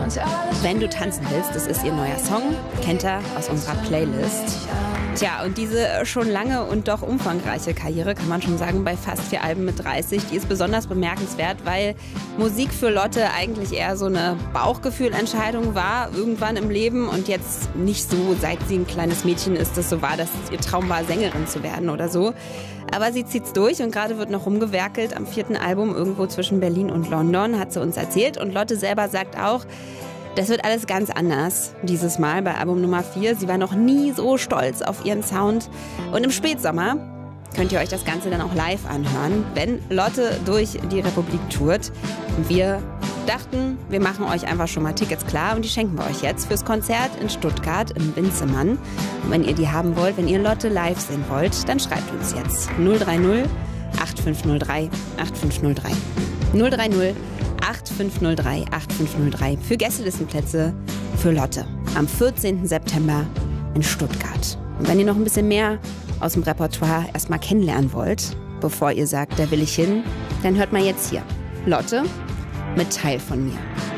Wenn du tanzen willst, das ist ihr neuer Song, kennt ihr aus unserer Playlist. Tja, und diese schon lange und doch umfangreiche Karriere, kann man schon sagen, bei fast 4 Alben mit 30, die ist besonders bemerkenswert, weil Musik für Lotte eigentlich eher so eine Bauchgefühlentscheidung war, irgendwann im Leben und jetzt nicht so, seit sie ein kleines Mädchen ist, das so war, dass ihr Traum war, Sängerin zu werden oder so. Aber sie zieht's durch und gerade wird noch rumgewerkelt am 4. Album irgendwo zwischen Berlin und London, hat sie uns erzählt. Und Lotte selber sagt auch, das wird alles ganz anders dieses Mal bei Album Nummer 4. Sie war noch nie so stolz auf ihren Sound. Und im Spätsommer könnt ihr euch das Ganze dann auch live anhören, wenn Lotte durch die Republik tourt. Und wir dachten, wir machen euch einfach schon mal Tickets klar und die schenken wir euch jetzt fürs Konzert in Stuttgart im Winzemann. Und wenn ihr die haben wollt, wenn ihr Lotte live sehen wollt, dann schreibt uns jetzt 030 8503 8503. 030 8503 8503 für Gästelistenplätze für Lotte am 14. September in Stuttgart. Und wenn ihr noch ein bisschen mehr aus dem Repertoire erstmal kennenlernen wollt, bevor ihr sagt, da will ich hin, dann hört mal jetzt hier. Lotte mit Teil von mir.